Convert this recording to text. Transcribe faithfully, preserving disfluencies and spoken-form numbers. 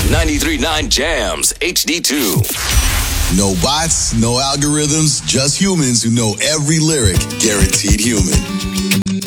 ninety-three point nine Jams H D two. No bots, no algorithms, just humans who know every lyric. Guaranteed Human.